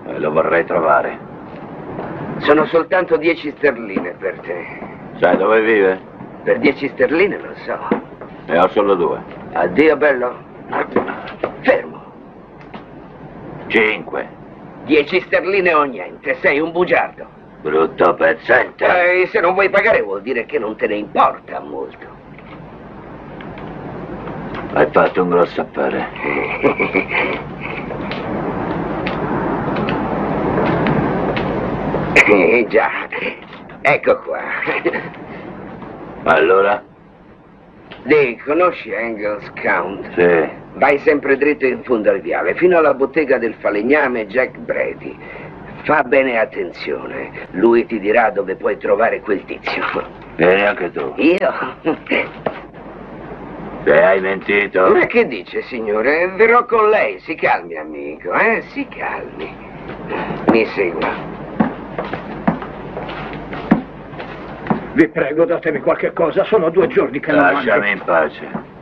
Lo vorrei trovare. Sono soltanto 10 sterline per te. Sai dove vive? Per 10 sterline lo so. Ne ho solo 2. Addio, bello. Fermo. 5. 10 sterline o niente, sei un bugiardo. Brutto pezzente. Se non vuoi pagare vuol dire che non te ne importa molto. Hai fatto un grosso affare. Già, ecco qua. Allora? Conosci Angels Count? Sì. Vai sempre dritto in fondo al viale, fino alla bottega del falegname Jack Brady. Fa bene attenzione, lui ti dirà dove puoi trovare quel tizio. Vieni anche tu. Io? Se hai mentito. Ma che dice, signore? Verrò con lei, si calmi, amico, si calmi. Mi segua. Vi prego, datemi qualche cosa, sono 2 giorni che non mangio. Lasciami in pace.